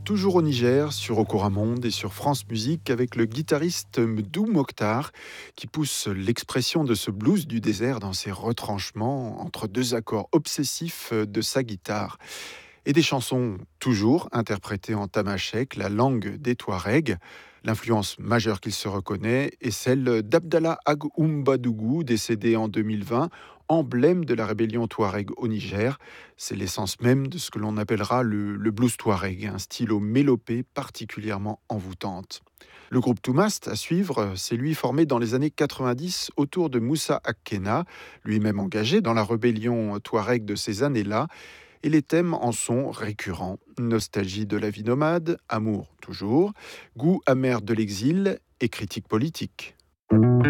toujours au Niger, sur Okora Monde et sur France Musique, avec le guitariste Mdou Mokhtar, qui pousse l'expression de ce blues du désert dans ses retranchements entre deux accords obsessifs de sa guitare. Et des chansons toujours interprétées en tamashek, la langue des Touaregs. L'influence majeure qu'il se reconnaît est celle d'Abdallah Ag Oumbadougou, décédé en 2020, emblème de la rébellion Touareg au Niger. C'est l'essence même de ce que l'on appellera le blues Touareg, un style aux mélopées particulièrement envoûtantes. Le groupe Toumast, à suivre, s'est lui formé dans les années 90 autour de Moussa Akkena, lui-même engagé dans la rébellion Touareg de ces années-là, et les thèmes en sont récurrents. Nostalgie de la vie nomade, amour toujours, goût amer de l'exil et critique politique.